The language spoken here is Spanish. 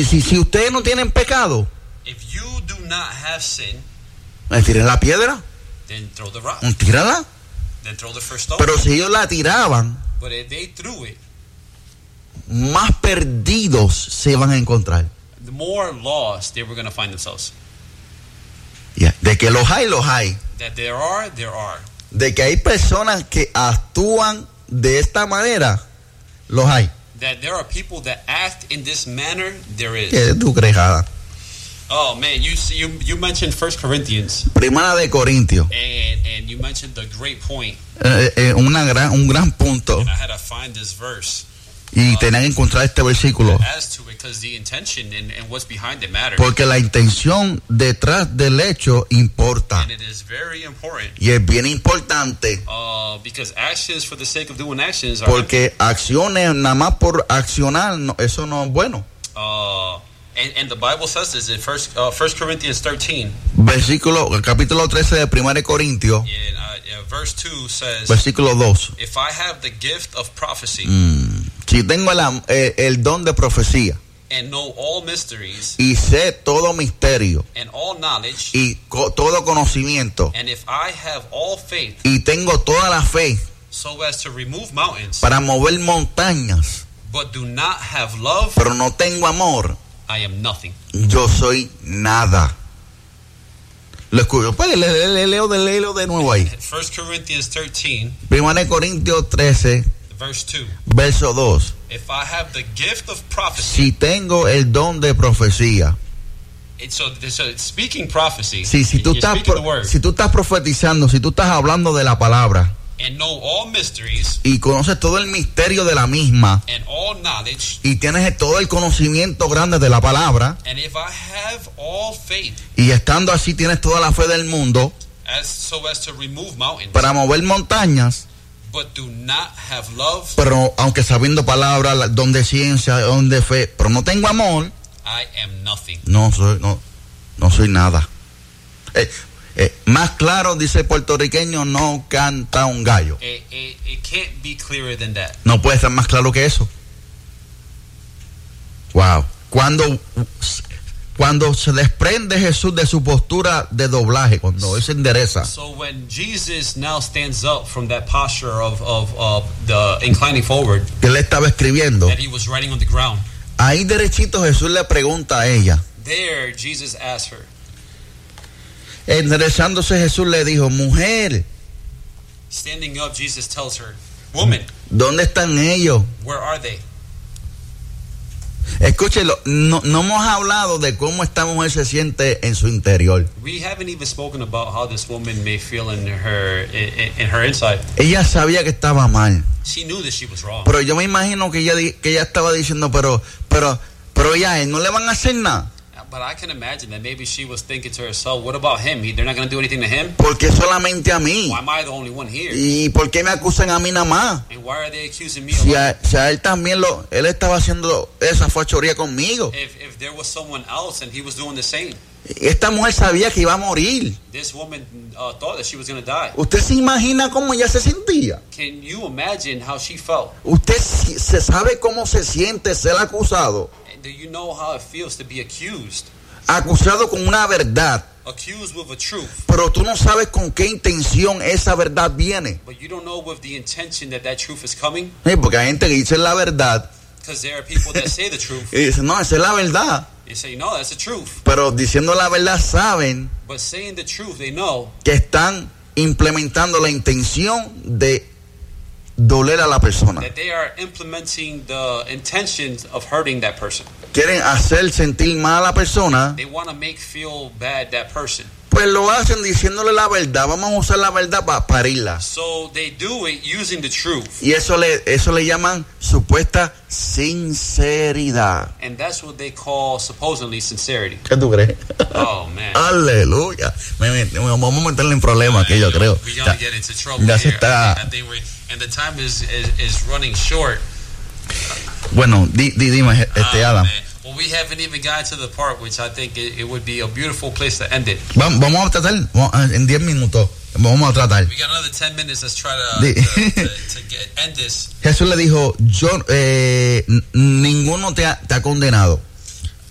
Si ustedes no tienen pecado, if you do not have sin, tiren la piedra, then throw the rock. Tírala. Then throw the first stone. Pero si ellos la tiraban, But if they threw it, más perdidos se van a encontrar. the more lost they were going to find themselves. De que los hay. That there are. De que hay personas que actúan de esta manera, los hay. That there are people that act in this manner, there is. ¿Qué tú crees, Ada? Oh man, you mentioned 1 Corinthians. Primera de Corintios. And you mentioned the great point. Un gran punto. And I had to find this verse. Y tenían que encontrar este versículo. As to it, because the intention and what's behind it matters. Porque la intención detrás del hecho importa. And it is very important. Y es bien importante. Because actions for the sake of doing actions are. Porque acciones nada más por accionar, no, eso no es bueno. And the Bible says this in 1 Corinthians 13. Capítulo 13 de 1 Corintios. Verse 2 says. Versículo 2. If I have the gift of prophecy. Si tengo el don de profecía. And know all mysteries. Y sé todo misterio. And all knowledge. Y todo conocimiento. And if I have all faith. Y tengo toda la fe. So as to remove mountains. Para mover montañas. But do not have love. Pero no tengo amor. I am nothing. Yo soy nada. Lo escucho. Pues leo de nuevo ahí. 1 Corinthians 13. 1 Corintios 13. Verse 2. Verso 2. If I have the gift of prophecy. Si tengo el don de profecía. So speaking prophecy. Si tú estás profetizando, si tú estás hablando de la palabra. And know all mysteries. Y conoces todo el misterio de la misma. And all knowledge. Y tienes todo el conocimiento grande de la palabra. And if I have all faith. Y estando así tienes toda la fe del mundo. So as to remove mountains. Para mover montañas. But do not have love. Pero aunque sabiendo palabras, don de ciencia, don de fe, pero no tengo amor. I am nothing. No soy nada. Más claro, dice el puertorriqueño, no canta un gallo. It can't be clearer than that. No puede ser más claro que eso. Wow. Cuando se desprende Jesús de su postura de doblaje, cuando él se endereza. So when Jesus now stands up from that posture of the inclining forward, que él estaba escribiendo, that he was writing on the ground. Ahí derechito Jesús le pregunta a ella. There Jesus asked her. Enderezándose Jesús le dijo, mujer. Standing up, Jesus tells her, woman. ¿Dónde están ellos? Where are they? Escúchelo, no hemos hablado de cómo esta mujer se siente en su interior. We haven't even spoken about how this woman may feel in her inside. Ella sabía que estaba mal. She knew that she was wrong. Pero yo me imagino que ella estaba diciendo, pero ya él no le van a hacer nada. But I can imagine that maybe she was thinking to herself, what about him? They're not going to do anything to him? ¿Por qué solamente a mí? Why am I the only one here? ¿Y por qué me acusan a mí nada más? And why are they accusing me? Si a él también él estaba haciendo esa fachoría conmigo. If there was someone else and he was doing the same. Esta mujer sabía que iba a morir. This woman thought that she was going to die. ¿Usted se imagina cómo ella se sentía? Can you imagine how she felt? ¿Usted se sabe cómo se siente ser acusado? Do you know how it feels to be accused? Acusado con una verdad. Accused with a truth. Pero tú no sabes con qué intención esa verdad viene. But you don't know with the intention that truth is coming. Porque hay gente que dice la verdad. Because there are people that say the truth. Y dicen, no, esa es la verdad. They say, no, that's the truth. Pero diciendo la verdad saben. But saying the truth, they know. Que están implementando la intención de doler a la persona. That they are implementing the intentions of hurting that person. Quieren hacer sentir mal a la persona. They want to make feel bad that person. Pues lo hacen diciéndole la verdad. Vamos a usar la verdad para parirla. So they do it using the truth. Y eso le llaman supuesta sinceridad. And that's what they call supposedly sincerity. ¿Qué tú crees? Oh man. Aleluya. Vamos a meterle en problemas que yo creo. We're gonna get into trouble ya se here. está. I think and the time is running short. Bueno, dime, Adam. Man. Well, we haven't even gotten to the part which I think it would be a beautiful place to end it. Vamos a tratar en 10 minutos. Vamos a tratar. We got another 10 minutes. Let's try to end this. Jesús le dijo, ninguno te ha condenado.